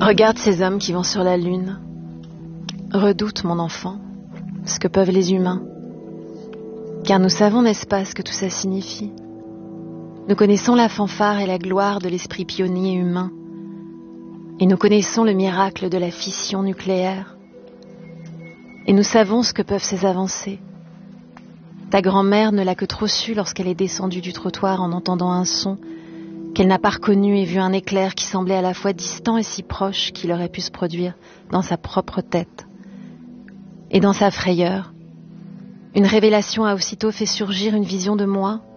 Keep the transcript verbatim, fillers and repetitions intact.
Regarde ces hommes qui vont sur la lune. Redoute, mon enfant, ce que peuvent les humains. Car nous savons, n'est-ce pas, ce que tout ça signifie. Nous connaissons la fanfare et la gloire de l'esprit pionnier humain. Et nous connaissons le miracle de la fission nucléaire. Et nous savons ce que peuvent ces avancées. Ta grand-mère ne l'a que trop su lorsqu'elle est descendue du trottoir en entendant un son qu'elle n'a pas reconnu et vu un éclair qui semblait à la fois distant et si proche qu'il aurait pu se produire dans sa propre tête. Et dans sa frayeur, une révélation a aussitôt fait surgir une vision de moi